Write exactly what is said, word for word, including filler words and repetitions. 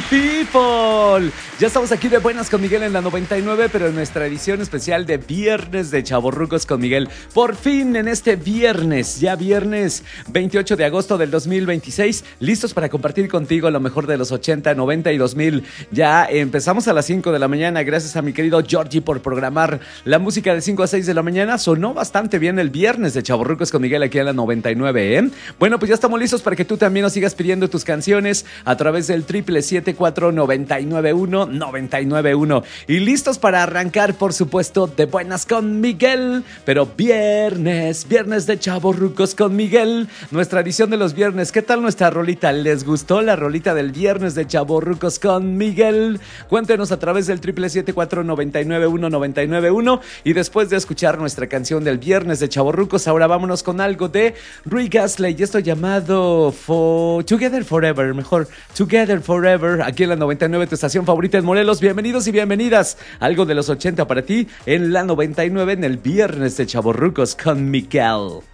people. Ya estamos aquí de buenas con Miguel en la noventa y nueve, pero en nuestra edición especial de Viernes de Chavorrucos con Miguel. Por fin en este viernes, ya viernes veintiocho de agosto del dos mil veintiséis, listos para compartir contigo lo mejor de los ochenta, noventa y dos mil. Ya empezamos a las cinco de la mañana, gracias a mi querido Georgie por programar la música de cinco a seis de la mañana. Sonó bastante bien el viernes de Chavorrucos con Miguel aquí en la noventa y nueve, ¿eh? Bueno, pues ya estamos listos para que tú también nos sigas pidiendo tus canciones a través del triple siete cuatro nueve nueve uno nueve nueve uno. Y listos para arrancar, por supuesto, de buenas con Miguel. Pero viernes, viernes de Chavorrucos con Miguel, nuestra edición de los viernes. ¿Qué tal nuestra rolita? ¿Les gustó la rolita del viernes de Chavorrucos con Miguel? Cuéntenos a través del triple siete cuatro nueve nueve uno nueve nueve uno. Y después de escuchar nuestra canción del viernes de Chavorrucos, ahora vámonos con algo de Rick Astley y esto llamado For... Together Forever, mejor Together Forever, aquí en la noventa y nueve, tu estación favorita en Morelos. Bienvenidos y bienvenidas. Algo de los ochenta para ti en la noventa y nueve en el viernes de Chavorrucos con Miguel.